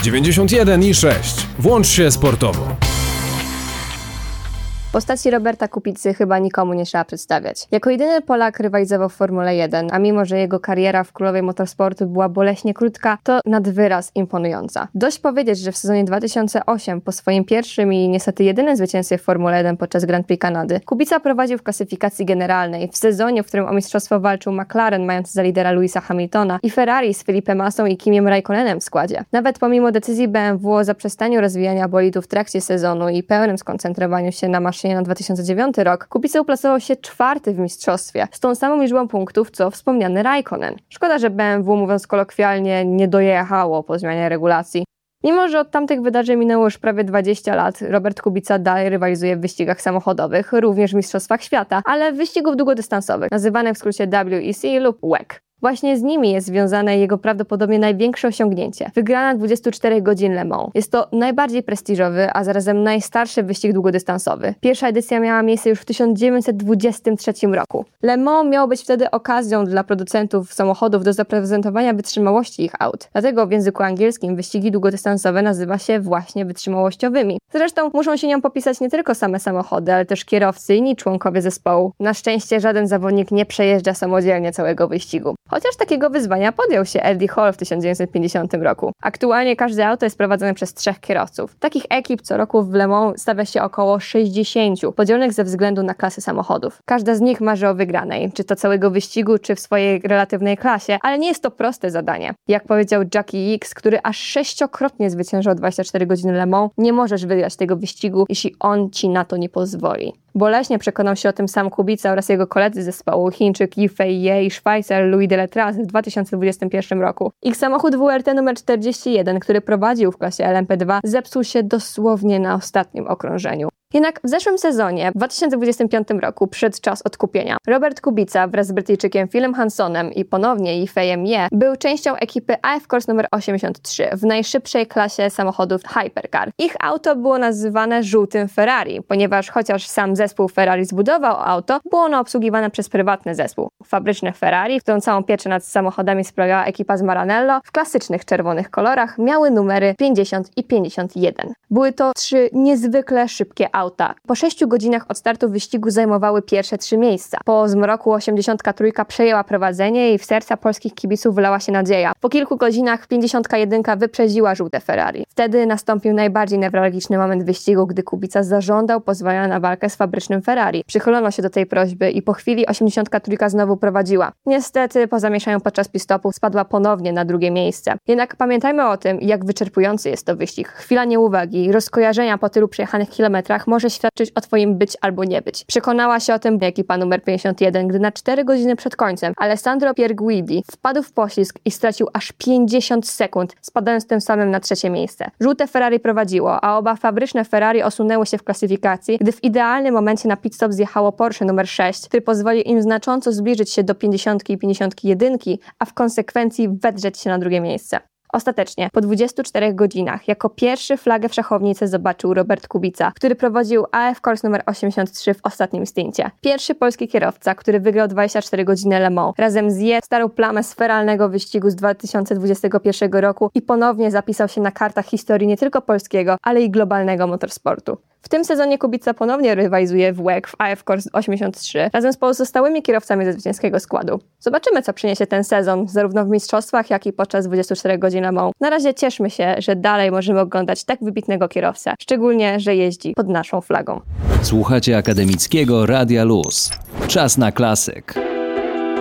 91,6. Włącz się sportowo. Postaci Roberta Kubicy chyba nikomu nie trzeba przedstawiać. Jako jedyny Polak rywalizował w Formule 1, a mimo, że jego kariera w królowej motorsportu była boleśnie krótka, to nad wyraz imponująca. Dość powiedzieć, że w sezonie 2008, po swoim pierwszym i niestety jedynym zwycięstwie w Formule 1 podczas Grand Prix Kanady, Kubica prowadził w klasyfikacji generalnej, w sezonie, w którym o mistrzostwo walczył McLaren, mający za lidera Lewisa Hamiltona, i Ferrari z Felipe Massą i Kimiem Raikkonenem w składzie. Nawet pomimo decyzji BMW o zaprzestaniu rozwijania bolidów w trakcie sezonu i pełnym skoncentrowaniu się na maszynie na 2009 rok, Kubica uplasował się czwarty w mistrzostwie, z tą samą liczbą punktów, co wspomniany Raikkonen. Szkoda, że BMW, mówiąc kolokwialnie, nie dojechało po zmianie regulacji. Mimo że od tamtych wydarzeń minęło już prawie 20 lat, Robert Kubica dalej rywalizuje w wyścigach samochodowych, również w mistrzostwach świata, ale w wyścigów długodystansowych, nazywanych w skrócie WEC lub WEC. Właśnie z nimi jest związane jego prawdopodobnie największe osiągnięcie – wygrana 24 godzin Le Mans. Jest to najbardziej prestiżowy, a zarazem najstarszy wyścig długodystansowy. Pierwsza edycja miała miejsce już w 1923 roku. Le Mans miało być wtedy okazją dla producentów samochodów do zaprezentowania wytrzymałości ich aut. Dlatego w języku angielskim wyścigi długodystansowe nazywa się właśnie wytrzymałościowymi. Zresztą muszą się nią popisać nie tylko same samochody, ale też kierowcy i inni członkowie zespołu. Na szczęście żaden zawodnik nie przejeżdża samodzielnie całego wyścigu. Chociaż takiego wyzwania podjął się Eddie Hall w 1950 roku. Aktualnie każde auto jest prowadzone przez 3 kierowców. Takich ekip co roku w Le Mans stawia się około 60, podzielonych ze względu na klasy samochodów. Każda z nich marzy o wygranej, czy to całego wyścigu, czy w swojej relatywnej klasie, ale nie jest to proste zadanie. Jak powiedział Jackie Ickx, który aż 6-krotnie zwyciężał 24 godziny Le Mans, nie możesz wygrać tego wyścigu, jeśli on ci na to nie pozwoli. Boleśnie przekonał się o tym sam Kubica oraz jego koledzy z zespołu, Chińczyk Yifei Ye i Szwajcar Louis Deletraz w 2021 roku. Ich samochód WRT numer 41, który prowadził w klasie LMP2, zepsuł się dosłownie na ostatnim okrążeniu. Jednak w zeszłym sezonie, w 2025 roku, przyszedł czas odkupienia. Robert Kubica wraz z Brytyjczykiem Philem Hansonem i ponownie Yifeiem Ye był częścią ekipy AF Corse numer 83 w najszybszej klasie samochodów Hypercar. Ich auto było nazywane żółtym Ferrari, ponieważ chociaż sam zespół Ferrari zbudował auto, było ono obsługiwane przez prywatny zespół. Fabryczne Ferrari, w którą całą pieczę nad samochodami sprawiała ekipa z Maranello, w klasycznych czerwonych kolorach miały numery 50 i 51. Były to 3 niezwykle szybkie auta. Po 6 godzinach od startu wyścigu zajmowały pierwsze 3 miejsca. Po zmroku 83 przejęła prowadzenie i w serca polskich kibiców wylała się nadzieja. Po kilku godzinach 51 wyprzedziła żółte Ferrari. Wtedy nastąpił najbardziej newralgiczny moment wyścigu, gdy Kubica zażądał pozwolenia na walkę z fabrycznym Ferrari. Przychylono się do tej prośby i po chwili 83 znowu prowadziła. Niestety po zamieszaniu podczas pit-stopu spadła ponownie na drugie miejsce. Jednak pamiętajmy o tym, jak wyczerpujący jest to wyścig. Chwila nieuwagi i rozkojarzenia po tylu przejechanych kilometrach może świadczyć o twoim być albo nie być. Przekonała się o tym ekipa numer 51, gdy na 4 godziny przed końcem Alessandro Pierguidi wpadł w poślizg i stracił aż 50 sekund, spadając tym samym na 3 miejsce. Żółte Ferrari prowadziło, a oba fabryczne Ferrari osunęły się w klasyfikacji, gdy w idealnym momencie na pit stop zjechało Porsche numer 6, który pozwolił im znacząco zbliżyć się do 50 i 51, a w konsekwencji wedrzeć się na drugie miejsce. Ostatecznie, po 24 godzinach, jako pierwszy flagę w szachownicy zobaczył Robert Kubica, który prowadził AF Corse numer 83 w ostatnim stincie. Pierwszy polski kierowca, który wygrał 24 godziny Le Mans. Razem z Ye starł plamę sferalnego wyścigu z 2021 roku i ponownie zapisał się na kartach historii nie tylko polskiego, ale i globalnego motorsportu. W tym sezonie Kubica ponownie rywalizuje w WEC w AF Corse 83 razem z pozostałymi kierowcami ze zwycięskiego składu. Zobaczymy, co przyniesie ten sezon, zarówno w mistrzostwach, jak i podczas 24 godzin Le Mans. Na razie cieszmy się, że dalej możemy oglądać tak wybitnego kierowcę, szczególnie, że jeździ pod naszą flagą. Słuchacie Akademickiego Radia Luz. Czas na klasyk.